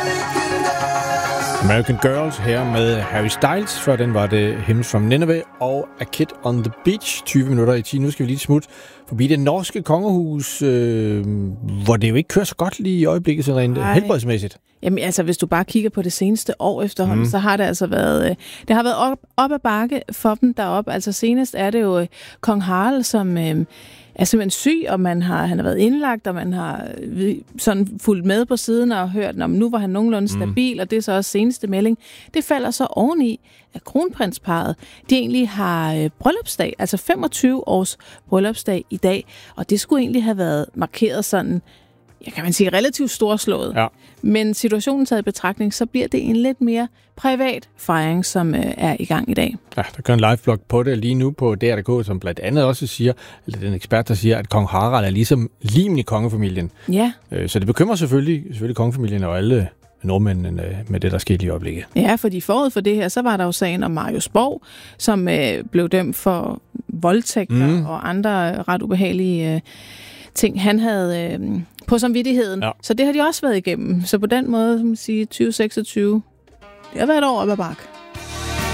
American Girls her med Harry Styles, før den var det Hymns from Nineveh og A Kid on the Beach, 20 minutter i 10. Nu skal vi lige smut forbi det norske kongehus, hvor det jo ikke kører så godt lige i øjeblikket, så rent helbredsmæssigt. Jamen altså, hvis du bare kigger på det seneste år efterhånden, så har det altså været, det har været op ad bakke for dem deroppe. Altså senest er det jo kong Harald, som er simpelthen syg, og han har været indlagt, og man har sådan fulgt med på siden og hørt, om nu var han nogenlunde stabil, og det er så også seneste melding. Det falder så oveni, at kronprinsparret, de egentlig har bryllupsdag, altså 25 års bryllupsdag i dag, og det skulle egentlig have været markeret sådan, kan man sige, relativt storslået. Ja. Men situationen taget i betragtning, så bliver det en lidt mere privat fejring, som er i gang i dag. Ja, der kører en live-blog på det lige nu på DR.dk, som blandt andet også siger, eller den ekspert, der siger, at kong Harald er ligesom limen i kongefamilien. Ja. Så det bekymrer selvfølgelig kongefamilien og alle nordmændene med det, der skete i øjeblikket. Ja, fordi forud for det her, så var der jo sagen om Marius Borg, som blev dømt for voldtægter og andre ret ubehagelige ting, han havde på samvittigheden. Ja. Så det har de også været igennem. Så på den måde, som man siger, 2026, det har været et år op ad bakke.